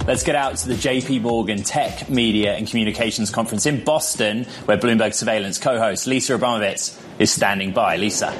Let's get out to the JP Morgan Tech, Media and Communications Conference in Boston, where Bloomberg Surveillance co-host Lisa Abramovitz is standing by. Lisa.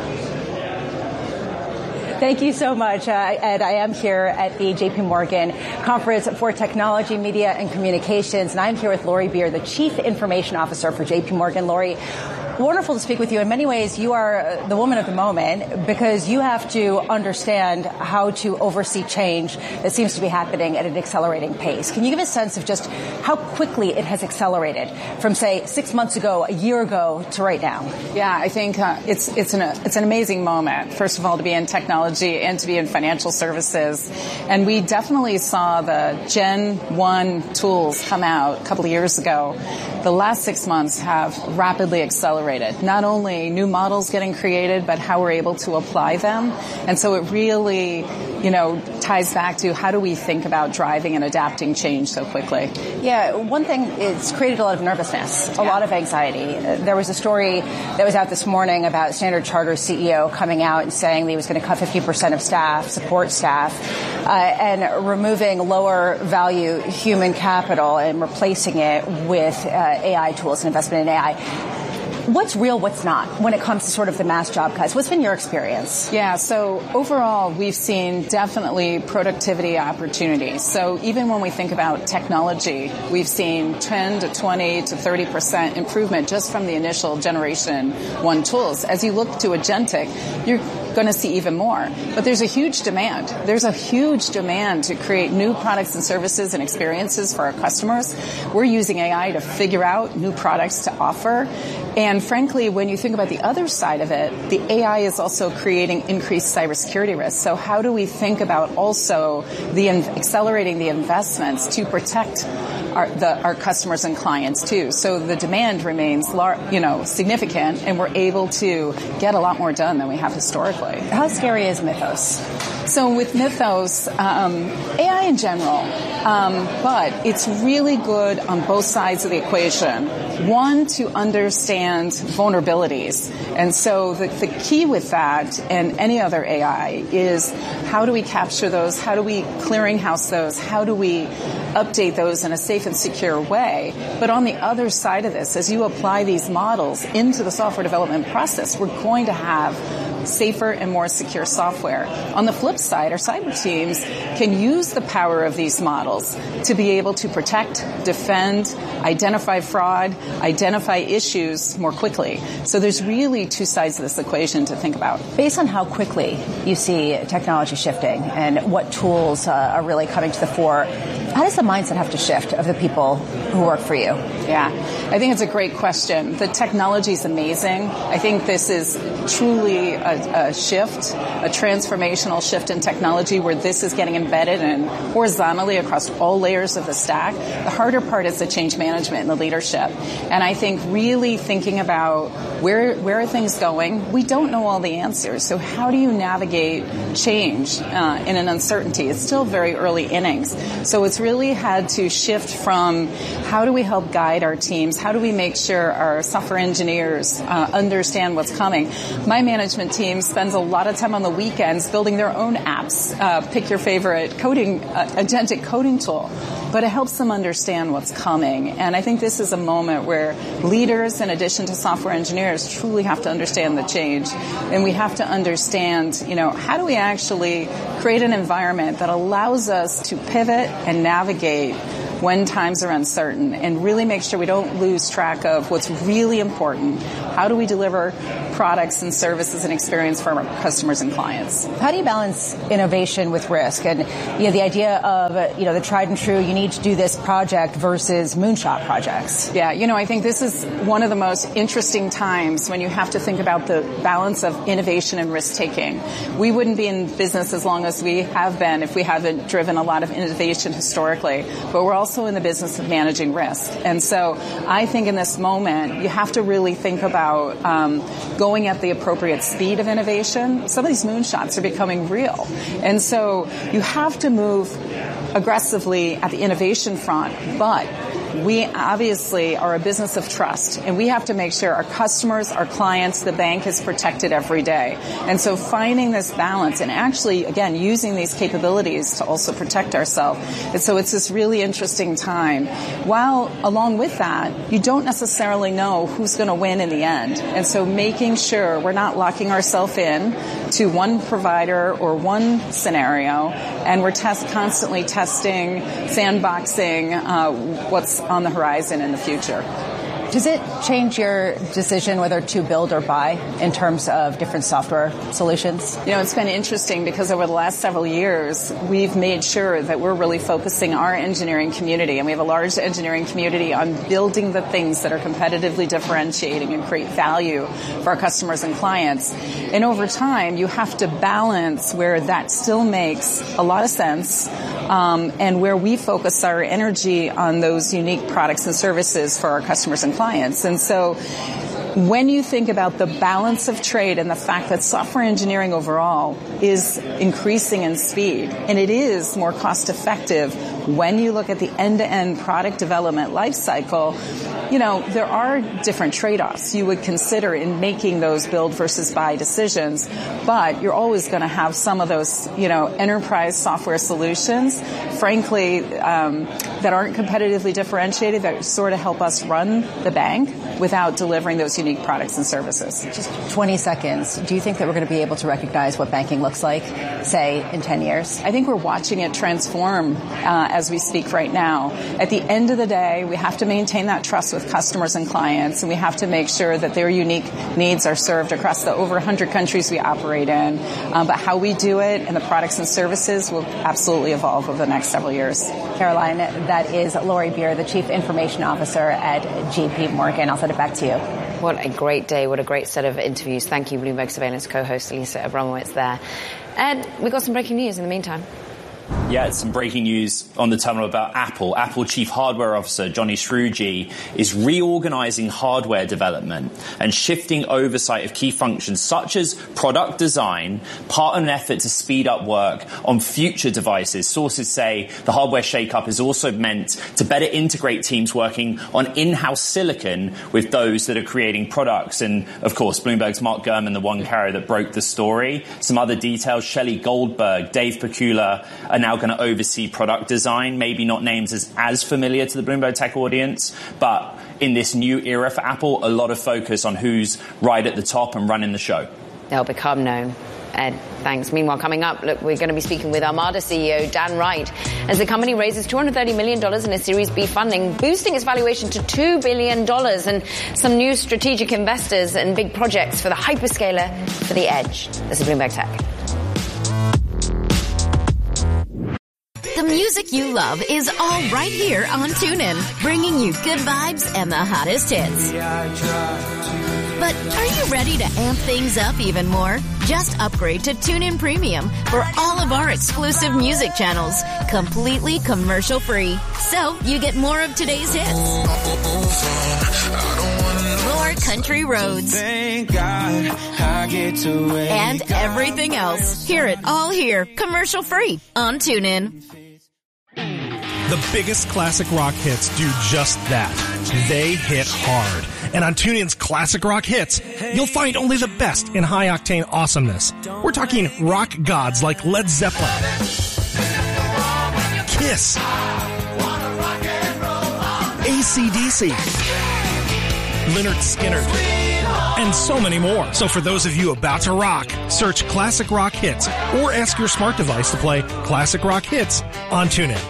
Thank you so much, Ed. I am here at the JP Morgan Conference for Technology, Media, and Communications, and I'm here with Lori Beer, the Chief Information Officer for JP Morgan. Lori, wonderful to speak with you. In many ways, you are the woman of the moment because you have to understand how to oversee change that seems to be happening at an accelerating pace. Can you give a sense of just how quickly it has accelerated from, say, 6 months ago, a year ago, to right now? Yeah, I think it's an amazing moment, first of all, to be in technology and to be in financial services. And we definitely saw the Gen 1 tools come out a couple of years ago. The last 6 months have rapidly accelerated. Not only new models getting created, but how we're able to apply them. And so it really, ties back to how do we think about driving and adapting change so quickly? Yeah, one thing, it's created a lot of nervousness, a lot of anxiety. There was a story that was out this morning about Standard Charter's CEO coming out and saying that he was going to cut 50% of staff, support staff, and removing lower value human capital and replacing it with AI tools and investment in AI. What's real, what's not when it comes to sort of the mass job cuts? What's been your experience? Yeah, so overall, we've seen definitely productivity opportunities. So even when we think about technology, we've seen 10 to 20 to 30% improvement just from the initial generation 1 tools. As you look to agentic, you're going to see even more. But there's a huge demand. There's a huge demand to create new products and services and experiences for our customers. We're using AI to figure out new products to offer. And frankly, when you think about the other side of it, the AI is also creating increased cybersecurity risks. So how do we think about also accelerating the investments to protect our customers and clients too? So the demand remains significant, and we're able to get a lot more done than we have historically. How scary is Mythos? So with Mythos, AI in general, but it's really good on both sides of the equation. One, to understand vulnerabilities. And so the key with that and any other AI is how do we capture those? How do we clearinghouse those? How do we update those in a safe and secure way? But on the other side of this, as you apply these models into the software development process, we're going to have safer and more secure software. On the flip side, our cyber teams can use the power of these models to be able to protect, defend, identify fraud, identify issues more quickly. So there's really two sides of this equation to think about. Based on how quickly you see technology shifting and what tools are really coming to the fore, how does the mindset have to shift of the people who work for you? Yeah, I think it's a great question. The technology is amazing. I think this is truly a shift, a transformational shift in technology where this is getting embedded and horizontally across all layers of the stack. The harder part is the change management and the leadership. And I think really thinking about where are things going? We don't know all the answers. So how do you navigate change in an uncertainty? It's still very early innings. So it's really had to shift from how do we help guide our teams? How do we make sure our software engineers understand what's coming? My management team spends a lot of time on the weekends building their own apps. Pick your favorite agentic coding tool. But it helps them understand what's coming. And I think this is a moment where leaders, in addition to software engineers, truly have to understand the change. And we have to understand, how do we actually create an environment that allows us to pivot and navigate when times are uncertain and really make sure we don't lose track of what's really important. How do we deliver products and services and experience for our customers and clients? How do you balance innovation with risk? And, the idea of, the tried and true, you need to do this project versus moonshot projects. Yeah, I think this is one of the most interesting times when you have to think about the balance of innovation and risk-taking. We wouldn't be in business as long as we have been if we haven't driven a lot of innovation historically. But we're also in the business of managing risk. And so I think in this moment, you have to really think about going at the appropriate speed of innovation. Some of these moonshots are becoming real. And so you have to move aggressively at the innovation front, but we obviously are a business of trust, and we have to make sure our customers, our clients, the bank is protected every day. And so finding this balance and actually, again, using these capabilities to also protect ourselves. And so it's this really interesting time. While along with that, you don't necessarily know who's going to win in the end. And so making sure we're not locking ourselves in to one provider or one scenario, and we're constantly testing, sandboxing what's on the horizon in the future. Does it change your decision whether to build or buy in terms of different software solutions? You know, it's been interesting because over the last several years, we've made sure that we're really focusing our engineering community, and we have a large engineering community, on building the things that are competitively differentiating and create value for our customers and clients. And over time, you have to balance where that still makes a lot of sense, and where we focus our energy on those unique products and services for our customers and clients. And so when you think about the balance of trade and the fact that software engineering overall is increasing in speed, and it is more cost effective when you look at the end-to-end product development life cycle, you know, there are different trade-offs you would consider in making those build versus buy decisions, but you're always going to have some of those, you know, enterprise software solutions, frankly, that aren't competitively differentiated, that sort of help us run the bank without delivering those unique products and services. Just 20 seconds. Do you think that we're going to be able to recognize what banking looks like, say, in 10 years? I think we're watching it transform as we speak right now. At the end of the day, we have to maintain that trust with customers and clients, and we have to make sure that their unique needs are served across the over 100 countries we operate in. But how we do it and the products and services will absolutely evolve over the next several years. Caroline, that is Lori Beer, the Chief Information Officer at JP Morgan. I'll send it back to you. What a great day. What a great set of interviews. Thank you, Bloomberg Surveillance co-host Lisa Abramowitz there. Ed, we've got some breaking news in the meantime. Yeah, it's some breaking news on the terminal about Apple. Apple Chief Hardware Officer Johnny Srouji is reorganizing hardware development and shifting oversight of key functions such as product design, part of an effort to speed up work on future devices. Sources say the hardware shakeup is also meant to better integrate teams working on in-house silicon with those that are creating products. And, of course, Bloomberg's Mark Gurman, the one carrier that broke the story. Some other details, Shelley Goldberg, Dave Pecula are now going to oversee product design, maybe not names as familiar to the Bloomberg Tech audience, but in this new era for Apple, a lot of focus on who's right at the top and running the show. They'll become known. Ed, thanks. Meanwhile, coming up, look, we're going to be speaking with Armada CEO Dan Wright as the company raises $230 million in a Series B funding, boosting its valuation to $2 billion, and some new strategic investors and big projects for the hyperscaler for the edge. This is Bloomberg Tech. The music you love is all right here on TuneIn, bringing you good vibes and the hottest hits. But are you ready to amp things up even more? Just upgrade to TuneIn Premium for all of our exclusive music channels, completely commercial-free. So you get more of today's hits, more country roads, thank God I get to and everything else. Hear it all here, commercial-free on TuneIn. The biggest classic rock hits do just that. They hit hard. And on TuneIn's Classic Rock Hits, you'll find only the best in high-octane awesomeness. We're talking rock gods like Led Zeppelin, Kiss, AC/DC, Lynyrd Skynyrd, and so many more. So for those of you about to rock, search Classic Rock Hits or ask your smart device to play Classic Rock Hits on TuneIn.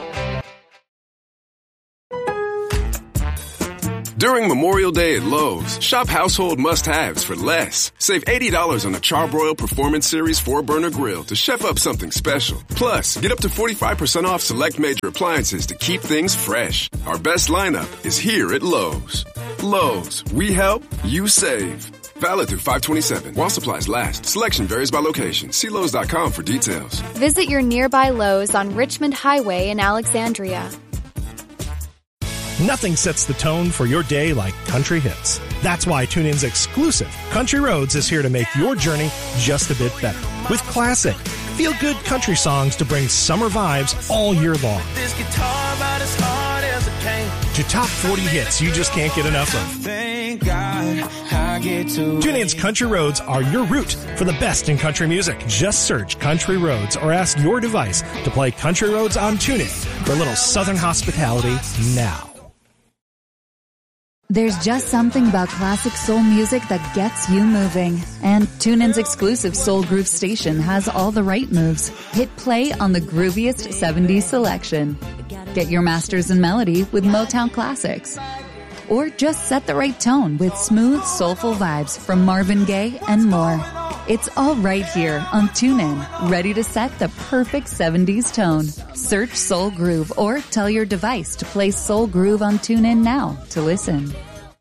During Memorial Day at Lowe's, shop household must-haves for less. Save $80 on a Charbroil Performance Series 4-burner grill to chef up something special. Plus, get up to 45% off select major appliances to keep things fresh. Our best lineup is here at Lowe's. Lowe's, we help, you save. Valid through 5/27 while supplies last. Selection varies by location. See Lowe's.com for details. Visit your nearby Lowe's on Richmond Highway in Alexandria. Nothing sets the tone for your day like country hits. That's why TuneIn's exclusive Country Roads is here to make your journey just a bit better. With classic, feel-good country songs to bring summer vibes all year long. This guitar about as hard as it came. to top 40 hits you just can't get enough of. Thank God I get to TuneIn's Country Roads are your route for the best in country music. Just search Country Roads or ask your device to play Country Roads on TuneIn for a little Southern hospitality now. There's just something about classic soul music that gets you moving. And TuneIn's exclusive Soul Groove station has all the right moves. Hit play on the grooviest 70s selection. Get your masters in melody with Motown classics. Or just set the right tone with smooth, soulful vibes from Marvin Gaye and more. It's all right here on TuneIn, ready to set the perfect 70s tone. Search Soul Groove or tell your device to play Soul Groove on TuneIn now to listen.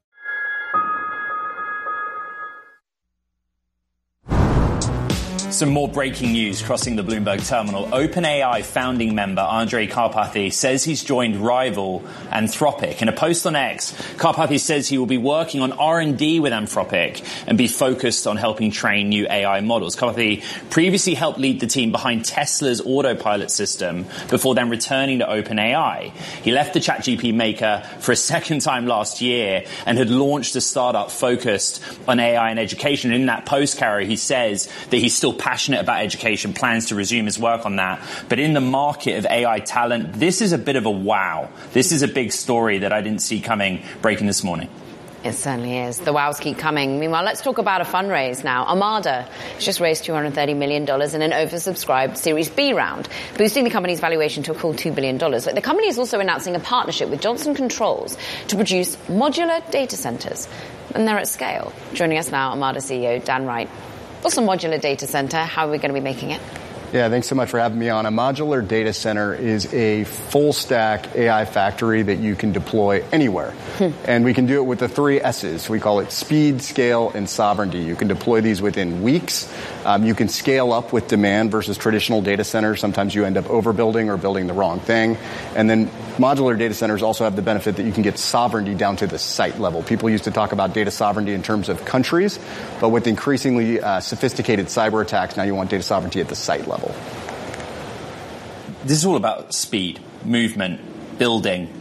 Some more breaking news crossing the Bloomberg terminal. OpenAI founding member Andrej Karpathy says he's joined rival Anthropic. In a post on X, Karpathy says he will be working on R&D with Anthropic and be focused on helping train new AI models. Karpathy previously helped lead the team behind Tesla's autopilot system before then returning to OpenAI. He left the ChatGPT maker for a second time last year and had launched a startup focused on AI and education. In that post, Caro, he says that he's still passionate about education, plans to resume his work on that. But in the market of AI talent, this is a bit of a wow. This is a big story that I didn't see coming, breaking this morning. It certainly is. The wows keep coming. Meanwhile, let's talk about a fundraise now. Armada has just raised $230 million in an oversubscribed Series B round, boosting the company's valuation to a cool $2 billion. But the company is also announcing a partnership with Johnson Controls to produce modular data centers. And they're at scale. Joining us now, Armada CEO Dan Wright. What's a modular data center? How are we going to be making it? Yeah, thanks so much for having me on. A modular data center is a full-stack AI factory that you can deploy anywhere. And we can do it with the 3 S's. We call it speed, scale, and sovereignty. You can deploy these within weeks. You can scale up with demand versus traditional data centers. Sometimes you end up overbuilding or building the wrong thing. And then modular data centers also have the benefit that you can get sovereignty down to the site level. People used to talk about data sovereignty in terms of countries, but with increasingly sophisticated cyber attacks, now you want data sovereignty at the site level. This is all about speed, movement, building.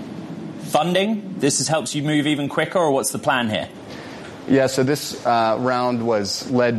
Funding, this helps you move even quicker, or what's the plan here? Yeah, so this round was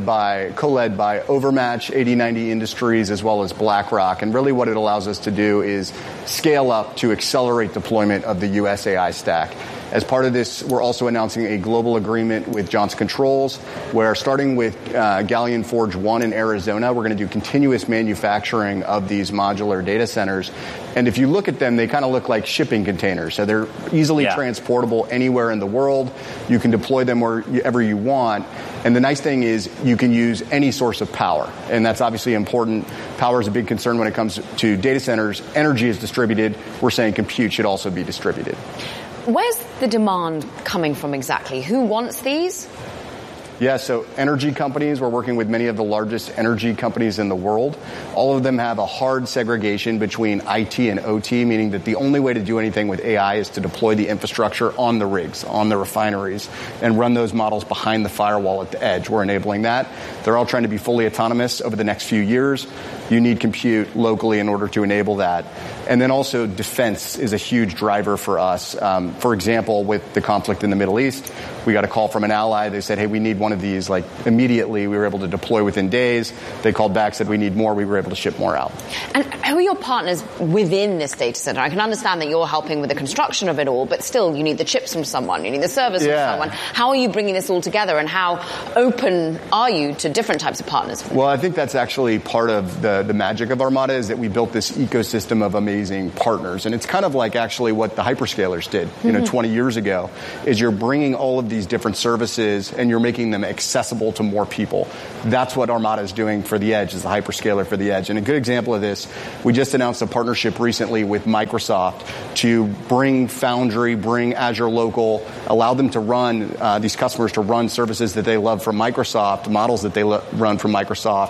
co-led by Overmatch, 80/90 Industries, as well as BlackRock. And really what it allows us to do is scale up to accelerate deployment of the U.S. AI stack. As part of this, we're also announcing a global agreement with Johnson Controls, where starting with Galleon Forge 1 in Arizona, we're going to do continuous manufacturing of these modular data centers. And if you look at them, they kind of look like shipping containers. So they're easily transportable anywhere in the world. You can deploy them wherever you want. And the nice thing is you can use any source of power. And that's obviously important. Power is a big concern when it comes to data centers. Energy is distributed. We're saying compute should also be distributed. Where's the demand coming from exactly? Who wants these? Yeah, so energy companies, we're working with many of the largest energy companies in the world. All of them have a hard segregation between IT and OT, meaning that the only way to do anything with AI is to deploy the infrastructure on the rigs, on the refineries, and run those models behind the firewall at the edge. We're enabling that. They're all trying to be fully autonomous over the next few years. You need compute locally in order to enable that. And then also defense is a huge driver for us. For example, with the conflict in the Middle East, we got a call from an ally. They said, hey, we need one of these. Like immediately, we were able to deploy within days. They called back, said we need more. We were able to ship more out. And who are your partners within this data center? I can understand that you're helping with the construction of it all, but still you need the chips from someone. You need the servers from someone. How are you bringing this all together, and how open are you to different types of partners? Well, I think that's actually part of the magic of Armada, is that we built this ecosystem of amazing partners. And it's kind of like actually what the hyperscalers did, 20 years ago, is you're bringing all of these different services and you're making them accessible to more people. That's what Armada is doing for the edge, is the hyperscaler for the edge. And a good example of this, we just announced a partnership recently with Microsoft to bring Foundry, bring Azure Local, allow them to run, these customers to run services that they love from Microsoft, models that they run from Microsoft,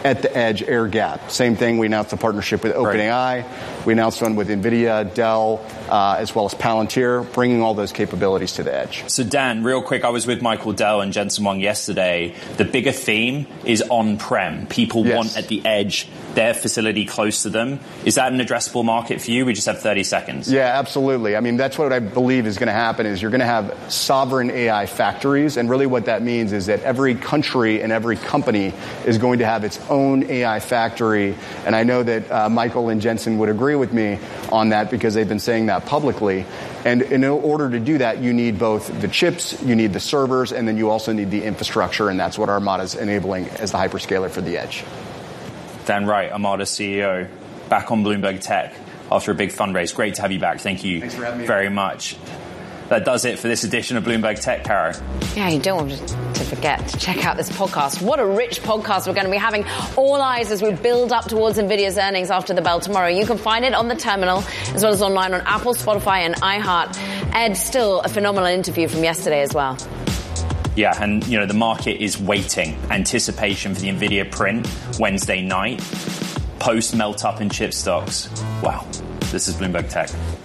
at the edge air gap. Same thing, we announced a partnership with OpenAI. We announced one with NVIDIA, Dell, as well as Palantir, bringing all those capabilities to the edge. So Dan, real quick, I was with Michael Dell and Jensen Huang yesterday. The bigger theme is on-prem. People want at the edge their facility close to them. Is that an addressable market for you? We just have 30 seconds. Yeah, absolutely. I mean, that's what I believe is going to happen is you're going to have sovereign AI factories. And really what that means is that every country and every company is going to have its own AI factory. And I know that Michael and Jensen would agree with me on that because they've been saying that publicly. And in order to do that, you need both the chips, you need the servers, and then you also need the infrastructure. And that's what Armada is enabling as the hyperscaler for the edge. Dan Wright, Armada CEO, back on Bloomberg Tech after a big fundraise. Great to have you back. Thank you very much. That does it for this edition of Bloomberg Tech, Caro. Yeah, you don't want to forget to check out this podcast. What a rich podcast we're going to be having. All eyes as we build up towards NVIDIA's earnings after the bell tomorrow. You can find it on the terminal as well as online on Apple, Spotify, and iHeart. Ed, still a phenomenal interview from yesterday as well. Yeah, and, you know, the market is waiting. Anticipation for the NVIDIA print Wednesday night. Post melt up in chip stocks. Wow. This is Bloomberg Tech.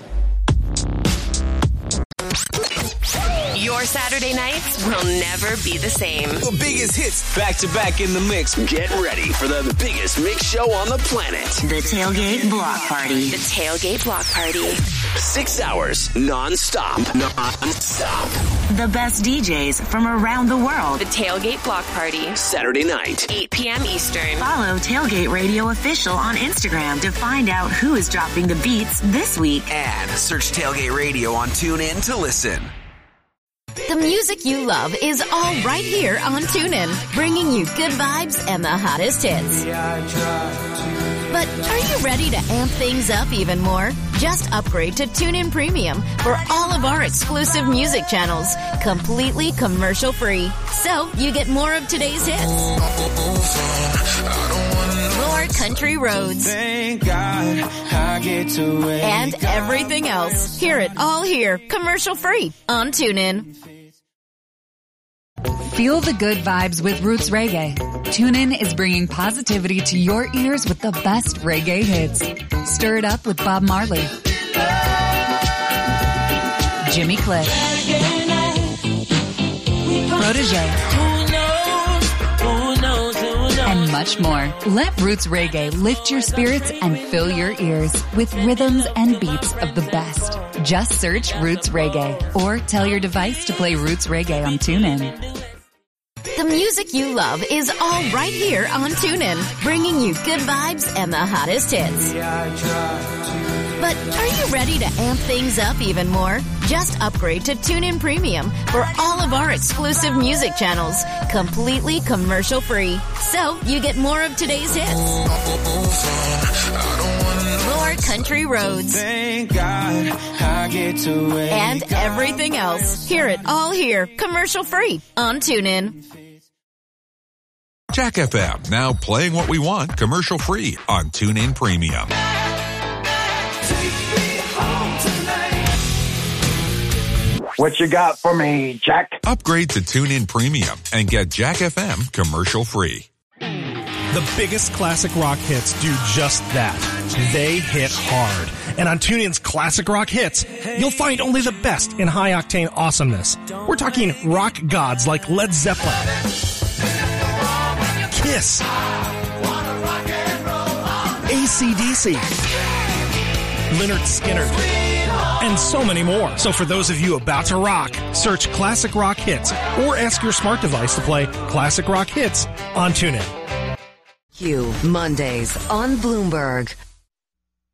Your Saturday nights will never be the same. The biggest hits back to back in the mix. Get ready for the biggest mix show on the planet. The Tailgate Block Party. The Tailgate Block Party. 6 hours non-stop. The best DJs from around the world. The Tailgate Block Party. Saturday night, 8 p.m. Eastern. Follow Tailgate Radio Official on Instagram to find out who is dropping the beats this week. And search Tailgate Radio on TuneIn to listen. The music you love is all right here on TuneIn, bringing you good vibes and the hottest hits. But are you ready to amp things up even more? Just upgrade to TuneIn Premium for all of our exclusive music channels, completely commercial-free. So you get more of today's hits. More country roads. Thank God I get to wake and everything else. Hear it all here, commercial-free on TuneIn. Feel the good vibes with Roots Reggae. TuneIn is bringing positivity to your ears with the best reggae hits. Stir it up with Bob Marley, Jimmy Cliff, Protégé, and much more. Let Roots Reggae lift your spirits and fill your ears with rhythms and beats of the best. Just search Roots Reggae or tell your device to play Roots Reggae on TuneIn. The music you love is all right here on TuneIn, bringing you good vibes and the hottest hits. But are you ready to amp things up even more? Just upgrade to TuneIn Premium for all of our exclusive music channels, completely commercial-free. So you get more of today's hits. More country roads. Thank God I get to wake and everything else. Hear it all here, commercial-free on TuneIn. Jack FM, now playing what we want commercial-free on TuneIn Premium. What you got for me, Jack? Upgrade to TuneIn Premium and get Jack FM commercial-free. The biggest classic rock hits do just that. They hit hard. And on TuneIn's Classic Rock Hits, you'll find only the best in high-octane awesomeness. We're talking rock gods like Led Zeppelin, Kiss, AC/DC, Lynyrd Skynyrd, and so many more. So for those of you about to rock, search Classic Rock Hits or ask your smart device to play Classic Rock Hits on TuneIn. Mondays on Bloomberg.